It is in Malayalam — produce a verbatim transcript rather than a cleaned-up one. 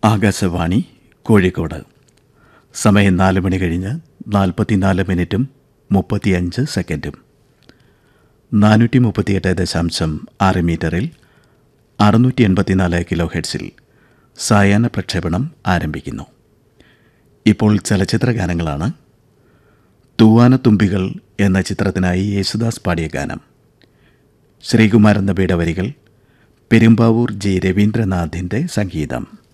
ആകാശവാണി കോഴിക്കോട്. സമയം നാല് മണി കഴിഞ്ഞ് നാൽപ്പത്തിനാല് മിനിറ്റും മുപ്പത്തിയഞ്ച് സെക്കൻഡും. നാനൂറ്റി മുപ്പത്തിയെട്ട് ദശാംശം ആറ് മീറ്ററിൽ അറുന്നൂറ്റി എൺപത്തിനാല് കിലോ ഹെഡ്സിൽ സായാഹ്ന പ്രക്ഷേപണം ആരംഭിക്കുന്നു. ഇപ്പോൾ ചലച്ചിത്ര ഗാനങ്ങളാണ്. തൂവാനത്തുമ്പികൾ എന്ന ചിത്രത്തിനായി യേശുദാസ് പാടിയ ഗാനം. ശ്രീകുമാരൻ നബിയുടെ വരികൾ, പെരുമ്പാവൂർ ജി രവീന്ദ്രനാഥിൻ്റെ സംഗീതം.